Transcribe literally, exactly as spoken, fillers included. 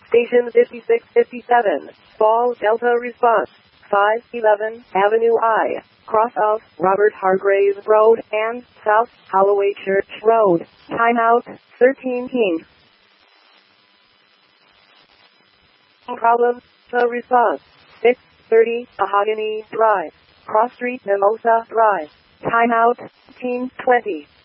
Station fifty-six fifty-seven, Fall Delta response, five eleven Avenue I, cross of Robert Hargrave Road and South Holloway Church Road. Timeout, thirteen king. Problem, the response, six thirty Mahogany Drive, Cross Street Mimosa Drive. Timeout, fifteen twenty.